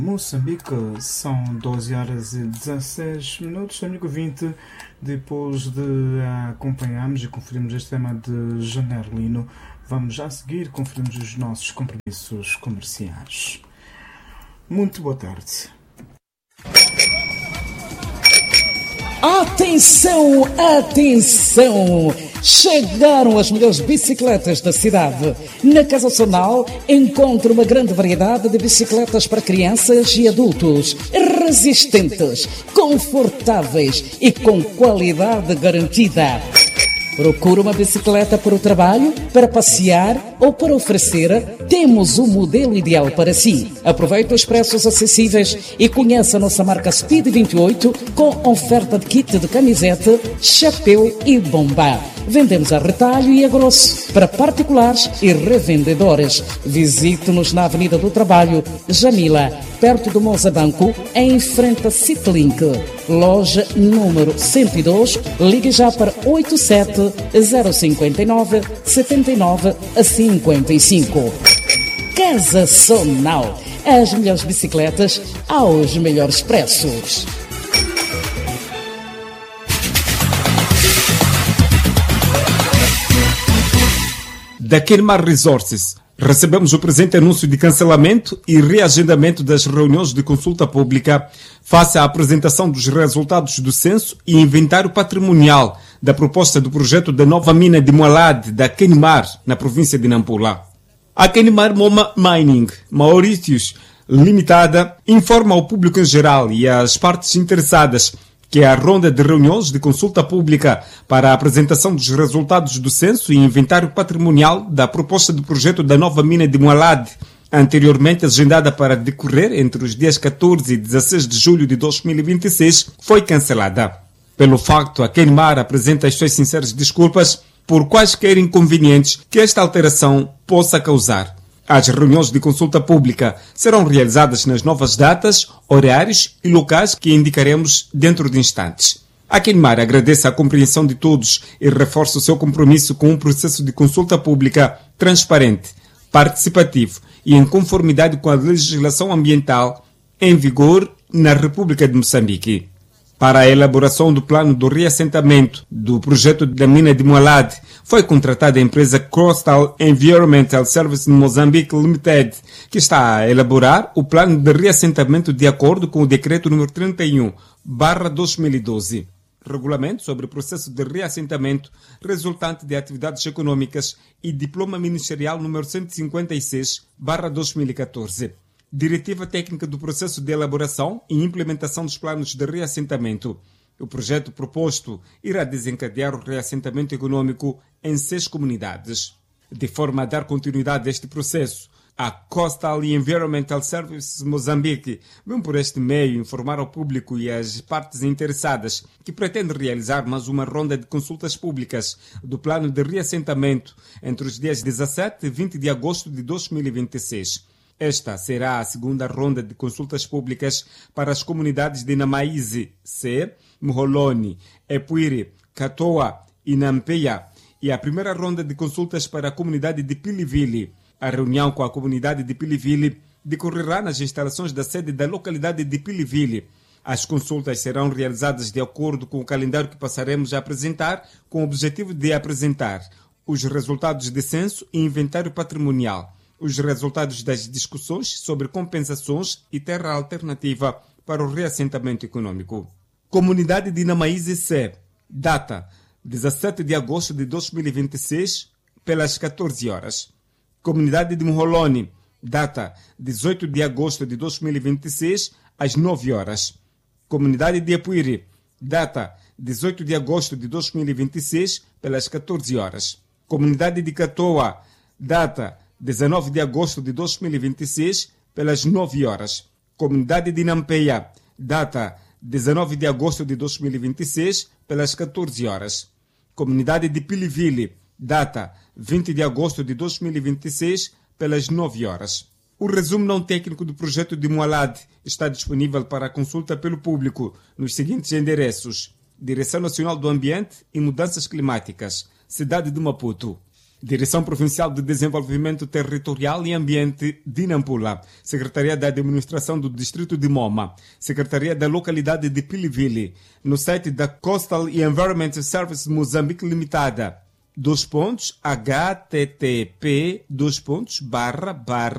Moçambique, são 12 horas e 16 minutos, amigo 20, depois de acompanharmos e conferirmos este tema de Janeiro Lino, vamos já seguir, conferirmos os nossos compromissos comerciais. Muito boa tarde. Atenção, atenção! Chegaram as melhores bicicletas da cidade. Na Casa Sonal encontra uma grande variedade de bicicletas para crianças e adultos, resistentes, confortáveis e com qualidade garantida. Procura uma bicicleta para o trabalho, para passear ou para oferecer? Temos o modelo ideal para si. Aproveite os preços acessíveis e conheça a nossa marca Speed 28 com oferta de kit de camiseta, chapéu e bomba. Vendemos a retalho e a grosso para particulares e revendedores. Visite-nos na Avenida do Trabalho, Jamila, perto do Mozabanco, em frente a Citlink. Loja número 102, ligue já para 87 059 79 55. Casa Sonal, as melhores bicicletas aos melhores preços. Da Kenmar Resources, recebemos o presente anúncio de cancelamento e reagendamento das reuniões de consulta pública face à apresentação dos resultados do censo e inventário patrimonial da proposta do projeto da nova mina de Mualade da Kenmar, na província de Nampula. A Kenmar Moma Mining Mauritius Limitada informa ao público em geral e às partes interessadas que a ronda de reuniões de consulta pública para a apresentação dos resultados do censo e inventário patrimonial da proposta do projeto da nova mina de Mualade, anteriormente agendada para decorrer entre os dias 14 e 16 de julho de 2026, foi cancelada. Pelo facto, a Kenmar apresenta as suas sinceras desculpas por quaisquer inconvenientes que esta alteração possa causar. As reuniões de consulta pública serão realizadas nas novas datas, horários e locais que indicaremos dentro de instantes. A Kenmar agradece a compreensão de todos e reforça o seu compromisso com um processo de consulta pública transparente, participativo e em conformidade com a legislação ambiental em vigor na República de Moçambique. Para a elaboração do plano do reassentamento do projeto da mina de Mualade, foi contratada a empresa Coastal Environmental Service Mozambique Limited, que está a elaborar o plano de reassentamento de acordo com o decreto número 31/2012, regulamento sobre o processo de reassentamento resultante de atividades econômicas e diploma ministerial número 156/2014. Diretiva técnica do processo de elaboração e implementação dos planos de reassentamento. O projeto proposto irá desencadear o reassentamento econômico em 6 comunidades. De forma a dar continuidade a este processo, a Coastal Environmental Services Moçambique vem por este meio informar ao público e às partes interessadas que pretende realizar mais uma ronda de consultas públicas do plano de reassentamento entre os dias 17 e 20 de agosto de 2026. Esta será a segunda ronda de consultas públicas para as comunidades de Namaize, C, Mholoni, Epuire, Katoa e Nampeia e a primeira ronda de consultas para a comunidade de Pilivili. A reunião com a comunidade de Pilivili decorrerá nas instalações da sede da localidade de Pilivili. As consultas serão realizadas de acordo com o calendário que passaremos a apresentar, com o objetivo de apresentar os resultados de censo e inventário patrimonial, os resultados das discussões sobre compensações e terra alternativa para o reassentamento econômico. Comunidade de Namaize C, data 17 de agosto de 2026, pelas 14 horas. Comunidade de Mholoni, data 18 de agosto de 2026, às 9 horas. Comunidade de Epuire, data 18 de agosto de 2026, pelas 14 horas. Comunidade de Katoa, data 19 de agosto de 2026, pelas 9 horas. Comunidade de Nampeia, data 19 de agosto de 2026, pelas 14 horas. Comunidade de Pilivili, data 20 de agosto de 2026, pelas 9 horas. O resumo não técnico do projeto de Mualade está disponível para consulta pelo público nos seguintes endereços: Direção Nacional do Ambiente e Mudanças Climáticas, Cidade de Maputo. Direção Provincial de Desenvolvimento Territorial e Ambiente de Nampula, Secretaria da Administração do Distrito de Moma, Secretaria da Localidade de Pilivili, no site da Coastal e Environment Service Moçambique Limitada, http://